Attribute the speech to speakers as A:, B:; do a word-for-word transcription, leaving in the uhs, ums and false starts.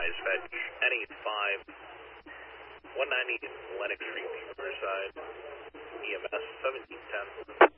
A: dispatch, N eighty-five, one ninety Lennox Street, Riverside, E M S seventeen ten.